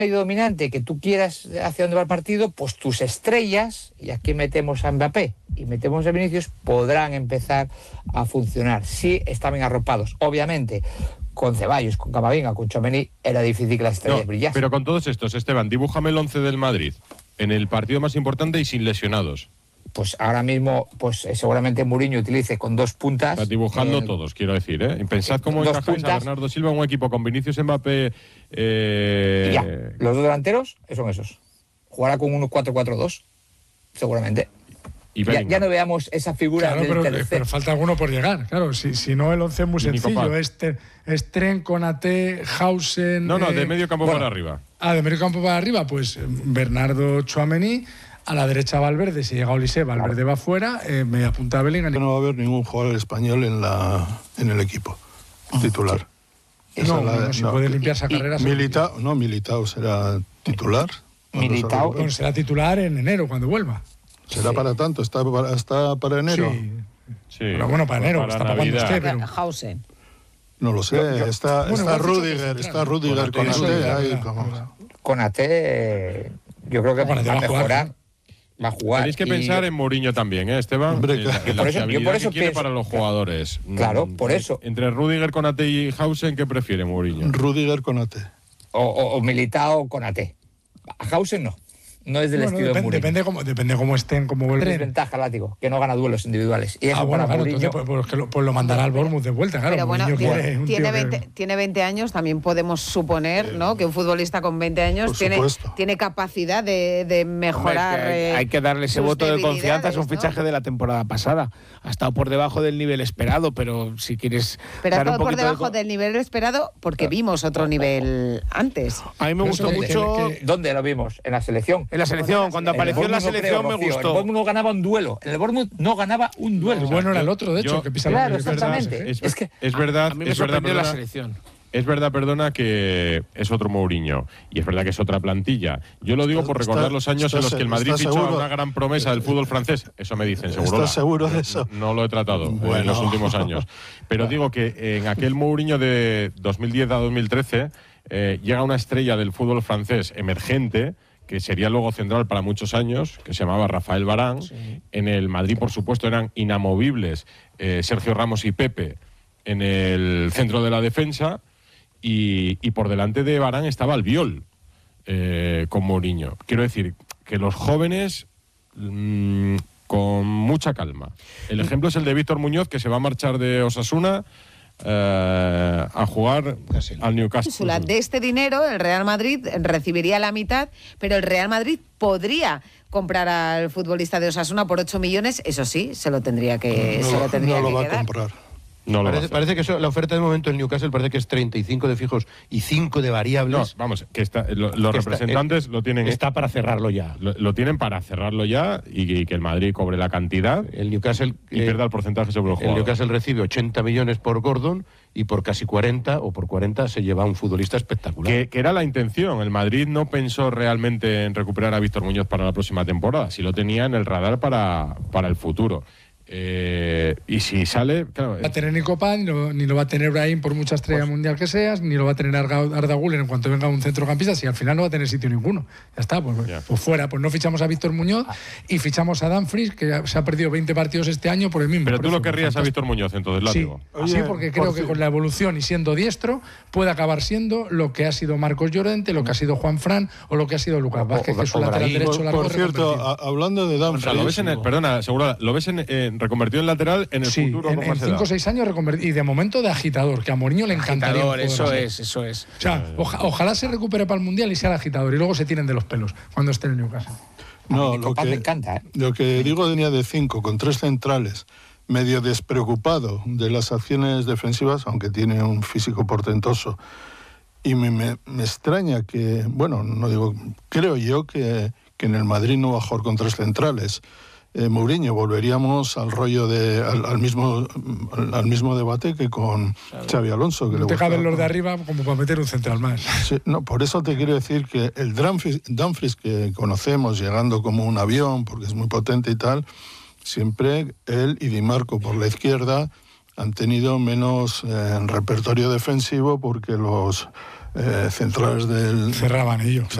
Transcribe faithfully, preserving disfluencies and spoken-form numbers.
medio dominante, que tú quieras hacia dónde va el partido, pues tus estrellas, y aquí metemos a Mbappé y metemos a Vinicius, podrán empezar a funcionar. Sí, están bien arropados. Obviamente, con Ceballos, con Camavinga, con Tchouaméni, era difícil que las estrellas no, brillasen. Pero con todos estos, Esteban, dibújame el once del Madrid en el partido más importante y sin lesionados. Pues ahora mismo, pues eh, seguramente Mourinho utilice con dos puntas. Está dibujando eh, todos, quiero decir, ¿eh? Pensad cómo dos encajáis puntas. a Bernardo Silva en un equipo con Vinicius, Mbappé... Eh... Y ya, los dos delanteros son esos. Jugará con un cuatro cuatro dos, seguramente. Y ya, ya no veamos esa figura claro, del pero, tercer. pero falta alguno por llegar. Claro, si, si no el once es muy Y sencillo. Es, es Tren, Konaté, Hausen... No, no, eh, de medio campo bueno, para arriba. Ah, de medio campo para arriba, pues Bernardo, Tchouaméni. A la derecha Valverde, si llega Olise, Valverde claro. va fuera, eh, media punta Bellingham. No va a haber ningún jugador español en la en el equipo titular. Sí. No, la, no, si no, puede limpiar esa carrera. Militao, no, Militao será titular. Militao bueno, será titular en enero, cuando vuelva. ¿Será sí. para tanto? ¿Está para, está para enero? Sí. sí. Pero bueno, para enero, para está para cuando esté. Pero... Hausen. No lo sé, yo, yo, está, bueno, está Rüdiger, está Rüdiger con Ate ahí. Con Ate, yo creo que va a mejorar. Va a jugar. Tenéis que y... pensar en Mourinho también, ¿eh, Esteban? Hombre, en la, en la por eso, yo por eso que quiere pienso, para los jugadores. Claro, por eso. Entre Rüdiger, Konaté y Hausen, ¿qué prefiere Mourinho? Rüdiger, Konaté. O, o, o Militao, Konaté. A Hausen no. No es del bueno, estilo depende, de Mourinho. Depende cómo, depende cómo estén, cómo vuelven. Es ventaja, látigo, que no gana duelos individuales. Y eso ah, bueno, para claro, Mourinho... entonces, pues, pues, lo, pues lo mandará al Bournemouth de vuelta, claro. Pero bueno, Mourinho tiene, quiere, tiene, veinte, que... tiene veinte años, también podemos suponer, eh, ¿no?, que un futbolista con veinte años tiene, tiene capacidad de, de mejorar. Hombre, eh, hay que darle ese voto de confianza, es un fichaje ¿no? de la temporada pasada. Ha estado por debajo del nivel esperado, pero si quieres. Pero ha estado un por debajo de... del nivel esperado porque vimos otro nivel antes. A mí me gustó que, mucho. Que, que, ¿Dónde lo vimos? En la selección. En la selección, cuando apareció en la selección. Me gustó. El Bournemouth no ganaba un duelo. El Bournemouth no ganaba un duelo. El bueno era el otro, de hecho, yo, que pisaba. Claro, exactamente. Es, es, que, es verdad. A mí me es verdad, sorprendió la selección. Es verdad, perdona, que es otro Mourinho. Y es verdad que es otra plantilla. Yo lo digo por recordar está, los años está, en los que el Madrid fichó seguro? a una gran promesa del fútbol francés. Eso me dicen, seguro. ¿Estás seguro de eso? No lo he tratado bueno. en los últimos años. Pero digo que en aquel Mourinho de dos mil diez a dos mil trece eh, llega una estrella del fútbol francés emergente, que sería luego central para muchos años, que se llamaba Rafael Varane. Sí. En el Madrid, por supuesto, eran inamovibles eh, Sergio Ramos y Pepe en el centro de la defensa, y, y por delante de Varane estaba Albiol, eh, con Mourinho. Quiero decir, que los jóvenes, mmm, con mucha calma. El ejemplo es el de Víctor Muñoz, que se va a marchar de Osasuna Eh, a jugar al Newcastle. De este dinero el Real Madrid recibiría la mitad, pero el Real Madrid podría comprar al futbolista de Osasuna por ocho millones, eso sí, se lo tendría que, no, se lo, tendría no que lo va quedar. a comprar. No parece, parece que eso, la oferta de momento del Newcastle parece que es treinta y cinco de fijos y cinco de variables. No, vamos, que está, lo, los que representantes está, lo tienen. Está para cerrarlo ya. Lo, lo tienen para cerrarlo ya y, y que el Madrid cobre la cantidad. El Newcastle y eh, pierda el porcentaje sobre el jugador. El Newcastle recibe ochenta millones por Gordon y por casi cuarenta o por cuarenta se lleva un futbolista espectacular. Que, que era la intención. El Madrid no pensó realmente en recuperar a Víctor Muñoz para la próxima temporada. Si lo tenía en el radar para, para el futuro. Eh, y si sale, claro, no va a tener ni Copa, ni lo, ni lo va a tener Brahim por mucha estrella pues, mundial que seas, ni lo va a tener Arda Güler en cuanto venga un centrocampista, si al final no va a tener sitio ninguno. Ya está, pues, yeah. pues fuera, pues no fichamos a Víctor Muñoz y fichamos a Dumfries, que se ha perdido veinte partidos este año por el mismo. Pero por tú eso, lo querrías a Víctor Muñoz, entonces, lo sí, digo. Sí, porque creo por que fin. con la evolución y siendo diestro puede acabar siendo lo que ha sido Marcos Llorente, lo que ha sido Juan Fran o lo que ha sido Lucas Vázquez, que es un lateral derecho largo. Por cierto, a, hablando de Dumfries, o sea, lo ves en el, perdona, seguro, lo ves en, eh, reconvertido en lateral en el sí, futuro. En cinco o seis años reconvertido. Y de momento de agitador, que a Mourinho le encantaría. Agitador, eso hacer. es, eso es. O sea, oja, ojalá se recupere para el Mundial y sea el agitador. Y luego se tiren de los pelos cuando esté en el Newcastle. No, lo que, me encanta, ¿eh? lo que digo de línea de cinco, con tres centrales, medio despreocupado de las acciones defensivas, aunque tiene un físico portentoso. Y me, me, me extraña que, bueno, no digo, creo yo que, que en el Madrid no va a jugar con tres centrales. Eh, Mourinho, volveríamos al rollo de al, al mismo al, al mismo debate que con Xavi, Xavi Alonso, que no le te caben los de con... arriba como para meter un central más. Sí, no, por eso te quiero decir que el Dumfries, Dumfries que conocemos llegando como un avión porque es muy potente y tal, siempre él y Di Marco por la izquierda han tenido menos eh, repertorio defensivo porque los eh, centrales del... Cerraban ellos.